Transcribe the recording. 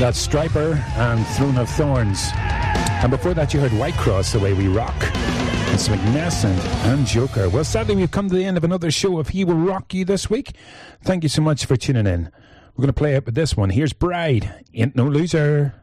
That's Striper and Throne of Thorns. And before that you heard Whitecross, The Way We Rock. It's McNessant and Joker. Well, sadly we've come to the end of another show of He Will Rock You this week. Thank you so much for tuning in. We're going to play out with this one. Here's Bride, Ain't No Loser.